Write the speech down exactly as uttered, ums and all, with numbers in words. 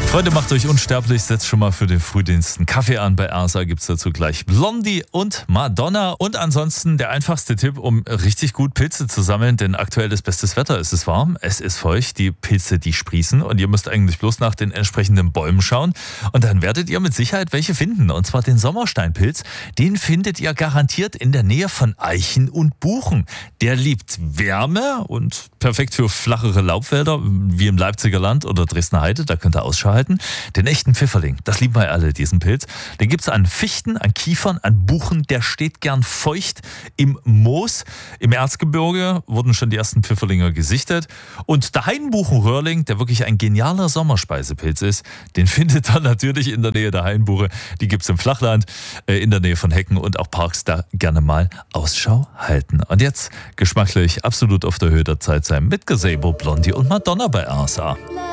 Freunde, macht euch unsterblich, setzt schon mal für den Frühdienst einen Kaffee an. Bei R S A gibt es dazu gleich Blondie und Madonna. Und ansonsten der einfachste Tipp, um richtig gut Pilze zu sammeln, denn aktuell ist bestes Wetter, es ist warm, es ist feucht, die Pilze, die sprießen und ihr müsst eigentlich bloß nach den entsprechenden Bäumen schauen und dann werdet ihr mit Sicherheit welche finden. Und zwar den Sommersteinpilz, den findet ihr garantiert in der Nähe von Eichen und Buchen. Der liebt Wärme und perfekt für flachere Laubwälder, wie im Leipziger Land oder Dresdner Heide, da könnt ihr Ausschau halten. Den echten Pfifferling, das lieben wir alle, diesen Pilz. Den gibt es an Fichten, an Kiefern, an Buchen. Der steht gern feucht im Moos. Im Erzgebirge wurden schon die ersten Pfifferlinge gesichtet. Und der Hainbuchenröhrling, der wirklich ein genialer Sommerspeisepilz ist, den findet ihr natürlich in der Nähe der Hainbuche. Die gibt es im Flachland, äh, in der Nähe von Hecken und auch Parks. Da gerne mal Ausschau halten. Und jetzt geschmacklich absolut auf der Höhe der Zeit sein mit Gazebo, Blondie und Madonna bei R S A.